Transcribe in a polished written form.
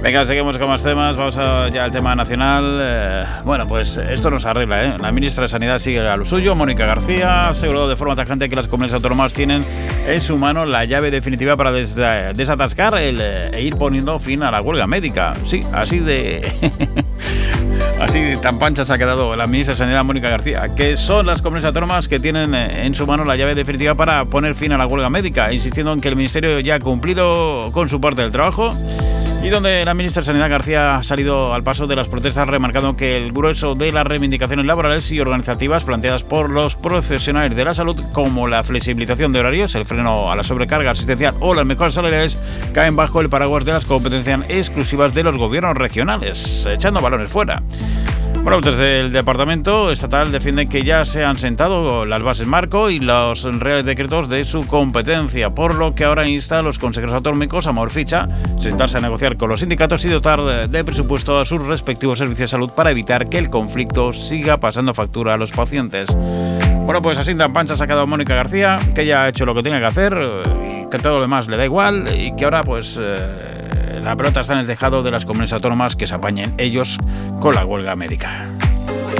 Venga, seguimos con más temas. Vamos ya al tema nacional. Bueno, pues esto no se arregla, ¿eh? La ministra de Sanidad sigue a lo suyo. Mónica García ha asegurado de forma tajante que las comunidades autónomas tienen en su mano la llave definitiva para desatascar e ir poniendo fin a la huelga médica. Sí, así de... Así tan pancha se ha quedado la ministra de Sanidad, Mónica García, que son las comunidades autónomas que tienen en su mano la llave definitiva para poner fin a la huelga médica, insistiendo en que el Ministerio ya ha cumplido con su parte del trabajo, y donde la ministra de Sanidad, García, ha salido al paso de las protestas, remarcando que el grueso de las reivindicaciones laborales y organizativas planteadas por los profesionales de la salud, como la flexibilización de horarios, el freno a la sobrecarga asistencial o las mejoras salariales, caen bajo el paraguas de las competencias exclusivas de los gobiernos regionales, echando balones fuera. Bueno, desde el Departamento Estatal defienden que ya se han sentado las bases marco y los reales decretos de su competencia, por lo que ahora insta a los consejeros autonómicos a mover ficha, sentarse a negociar con los sindicatos y dotar de presupuesto a sus respectivos servicios de salud para evitar que el conflicto siga pasando factura a los pacientes. Bueno, pues así tan pancha se ha quedado Mónica García, que ya ha hecho lo que tiene que hacer y que todo lo demás le da igual, y que ahora pues... la pelota está en el tejado de las comunidades autónomas, que se apañen ellos con la huelga médica.